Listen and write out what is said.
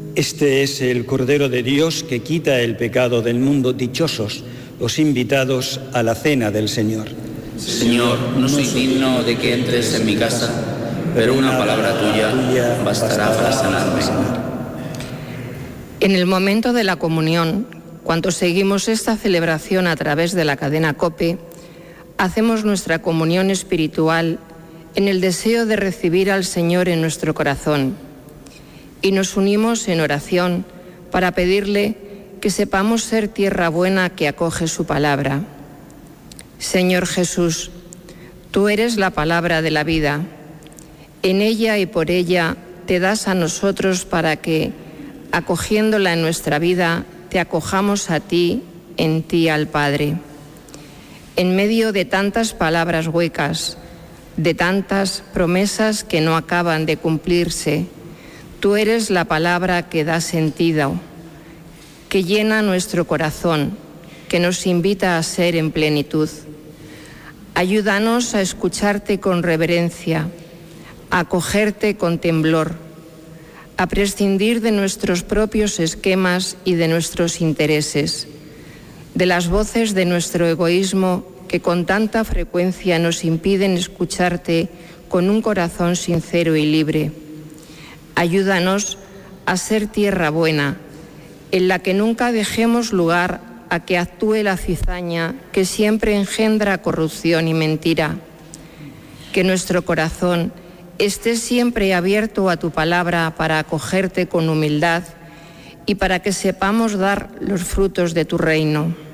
Este es el Cordero de Dios que quita el pecado del mundo. Dichosos los invitados a la cena del Señor. Señor, no soy digno de que entres en mi casa, pero una palabra tuya bastará para sanarme. En el momento de la comunión, cuando seguimos esta celebración a través de la cadena COPE, hacemos nuestra comunión espiritual en el deseo de recibir al Señor en nuestro corazón y nos unimos en oración para pedirle que sepamos ser tierra buena que acoge su palabra. Señor Jesús, tú eres la palabra de la vida. En ella y por ella te das a nosotros para que, acogiéndola en nuestra vida, te acojamos a ti, en ti al Padre. En medio de tantas palabras huecas, de tantas promesas que no acaban de cumplirse, tú eres la palabra que da sentido, que llena nuestro corazón, que nos invita a ser en plenitud. Ayúdanos a escucharte con reverencia, a acogerte con temblor, a prescindir de nuestros propios esquemas y de nuestros intereses, de las voces de nuestro egoísmo que con tanta frecuencia nos impiden escucharte con un corazón sincero y libre. Ayúdanos a ser tierra buena, en la que nunca dejemos lugar a que actúe la cizaña que siempre engendra corrupción y mentira. Que nuestro corazón esté siempre abierto a tu palabra para acogerte con humildad y para que sepamos dar los frutos de tu reino.